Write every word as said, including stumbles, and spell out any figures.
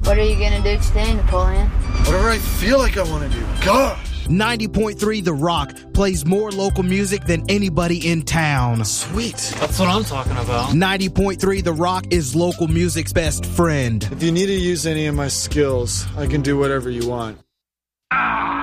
What are you gonna do today, Napoleon? Whatever I feel like I want to do. God! ninety point three The Rock plays more local music than anybody in town. Sweet. That's what I'm talking about. ninety point three The Rock is local music's best friend. If you need to use any of my skills, I can do whatever you want. Ah!